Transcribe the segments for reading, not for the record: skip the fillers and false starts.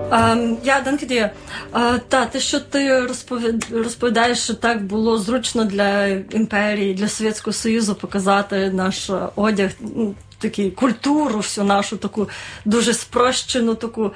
Danke dir. Те, що ти розповідаєш, що так було зручно для імперії, для Совєтського Союзу показати наш одяг, таку культуру, всю нашу таку дуже спрощену таку.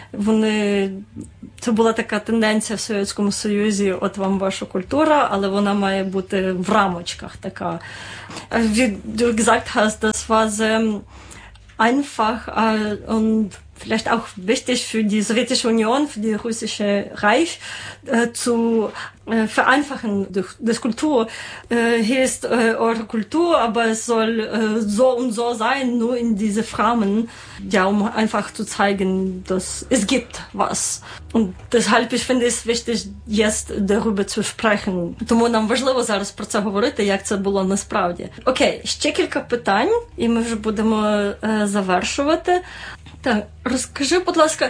Це була така тенденція в Совєтському Союзі, от вам ваша культура, але вона має бути в рамочках така. Wie du gesagt hast, das war sehr einfach und vielleicht auch wichtig für die Sowjetische Union, für die Russische Reich zu vereinfachen, das Kultur. Hier ist eure Kultur, aber es soll so und so sein, nur in diese Rahmen, um einfach zu zeigen, dass es gibt was. Und deshalb, ich finde es wichtig, jetzt darüber zu sprechen. Тому нам важливо зараз про це говорити, як це було насправді. Окей, ще кілька питань, і ми вже будемо завершувати. Так, розкажи, будь ласка,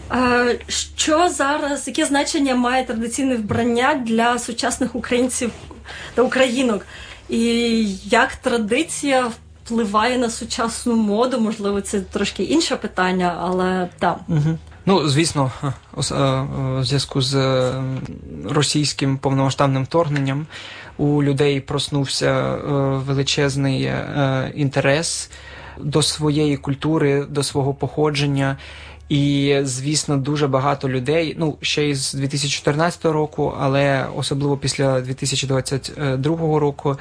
що зараз, яке значення має традиційне вбрання для сучасних українців та українок? І як традиція впливає на сучасну моду? Можливо, це трошки інше питання, але так. Ну, звісно, у зв'язку з російським повномасштабним вторгненням у людей проснувся величезний інтерес до своєї культури, до свого походження. І, звісно, дуже багато людей, ще із 2014 року, але особливо після 2022 року,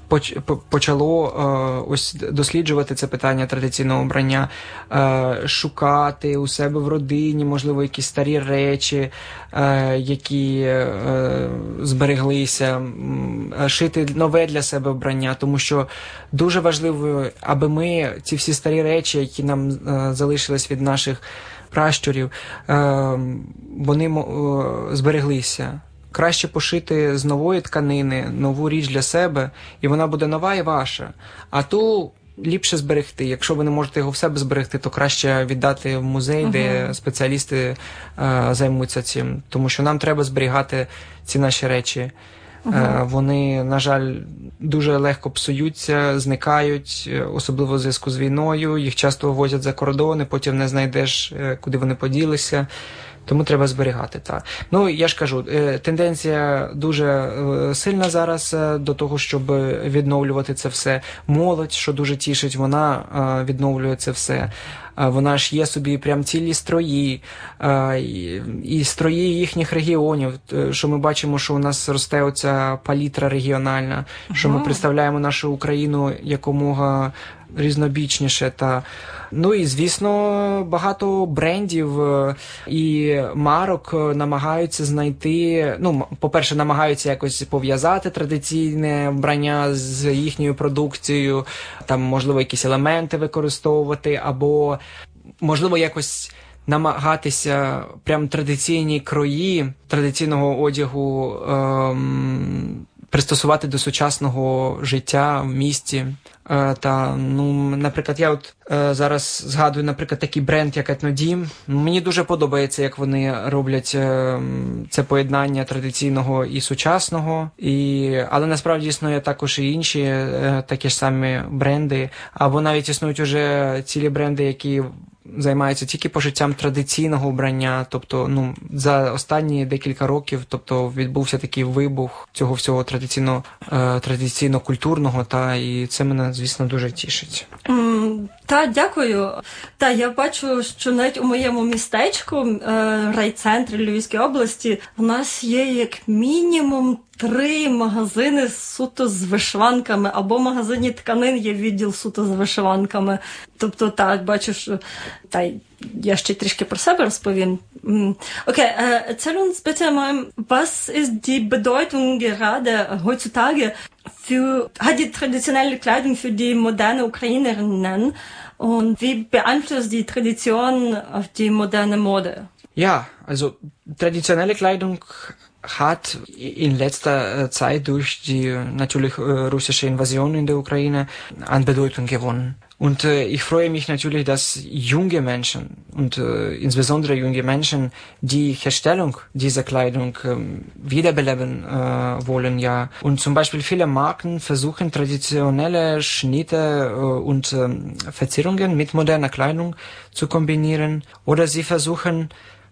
почало ось досліджувати це питання традиційного вбрання, шукати у себе в родині, можливо, якісь старі речі, які збереглися, шити нове для себе вбрання, тому що дуже важливо, аби ми ці всі старі речі, які нам залишились від наших пращурів, вони збереглися. Краще пошити з нової тканини нову річ для себе, і вона буде нова і ваша. А ту ліпше зберегти. Якщо ви не можете його в себе зберегти, то краще віддати в музей, де спеціалісти займуться цим. Тому що нам треба зберігати ці наші речі. Вони, на жаль, дуже легко псуються, зникають, особливо в зв'язку з війною. Їх часто вивозять за кордони, потім не знайдеш, куди вони поділися. Тому треба зберігати, так. Я ж кажу, тенденція дуже сильна зараз до того, щоб відновлювати це все. Молодь, що дуже тішить, вона відновлює це все. Вона ж є собі прям цілі строї, і строї їхніх регіонів, що ми бачимо, що у нас росте оця палітра регіональна, що ми представляємо нашу Україну якомога різнобічніше. І, звісно, багато брендів і марок намагаються знайти, по-перше, намагаються якось пов'язати традиційне вбрання з їхньою продукцією, там, можливо, якісь елементи використовувати, або, можливо, якось намагатися прям традиційні крої традиційного одягу пристосувати до сучасного життя в місті. Наприклад, я зараз згадую, наприклад, такий бренд, як Етнодім. Мені дуже подобається, як вони роблять це поєднання традиційного і сучасного. Але насправді існує також і інші такі ж самі бренди. Або навіть існують уже цілі бренди, які займаються тільки пошиттям традиційного вбрання, тобто, за останні декілька років, відбувся такий вибух цього всього традиційно-культурного, і це мене, звісно, дуже тішить. Дякую. Я бачу, що навіть у моєму містечку, райцентрі Львівської області, у нас є як мінімум 3 магазини суто з вишиванками, або в магазині тканин є відділ суто з вишиванками. Тобто, бачу, що... Я ще трішки про себе розповім. Okay, erzähl uns bitte mal, was ist die Bedeutung gerade heutzutage hat die traditionelle Kleidung für die moderne Ukrainerinnen und wie beeinflusst die Tradition auf die moderne Mode? Ja, also traditionelle Kleidung hat in letzter Zeit durch die natürlich russische Invasion in der Ukraine an Bedeutung gewonnen. Und ich freue mich natürlich, dass junge Menschen und insbesondere junge Menschen die Herstellung dieser Kleidung wiederbeleben wollen, ja. Und zum Beispiel viele Marken versuchen traditionelle Schnitte und Verzierungen mit moderner Kleidung zu kombinieren, oder sie versuchen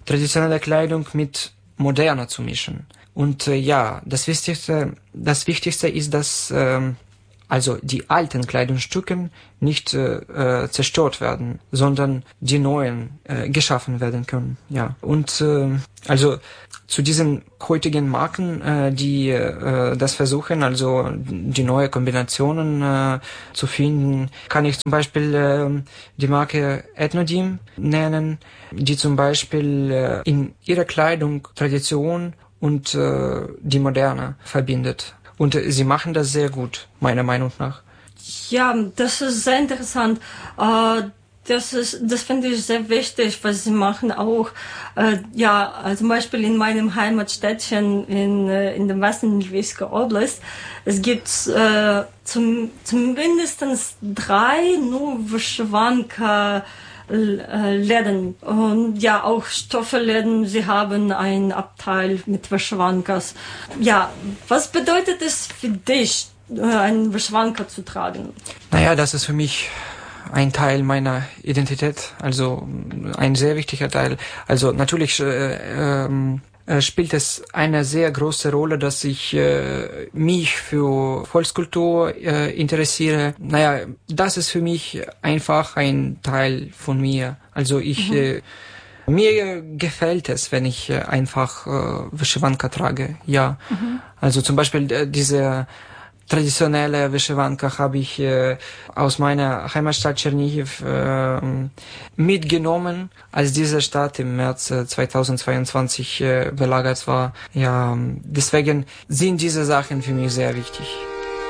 traditionelle Kleidung mit moderner zu mischen. Und das Wichtigste ist, dass also die alten Kleidungsstücke nicht zerstört werden, sondern die neuen geschaffen werden können. Ja. Und also zu diesen heutigen Marken, die das versuchen, also die neue Kombinationen zu finden, kann ich zum Beispiel die Marke Ethnodim nennen, die zum Beispiel in ihrer Kleidung Tradition und die Moderne verbindet. Und sie machen das sehr gut, meiner Meinung nach. Ja, das ist sehr interessant. Das finde ich sehr wichtig, was sie machen auch. Zum Beispiel in meinem Heimatstädtchen in dem Westen Lviivska Oblast, es gibt zumindest 3 nur Wyszywanka Läden und ja auch Stoffelläden. Sie haben ein Abteil mit Wyszywankas. Ja, was bedeutet es für dich, einen Wyszywanka zu tragen? Naja, das ist für mich ein Teil meiner Identität, also ein sehr wichtiger Teil. Also natürlich spielt es eine sehr große Rolle, dass ich mich für Volkskultur interessiere. Naja, das ist für mich einfach ein Teil von mir. Also mir gefällt es, wenn ich einfach Wyszywanka trage. Ja, also zum Beispiel diese traditionelle Wyszywanka habe ich aus meiner Heimatstadt Tschernihiv mitgenommen, als diese Stadt im März 2022 belagert war. Ja, deswegen sind diese Sachen für mich sehr wichtig.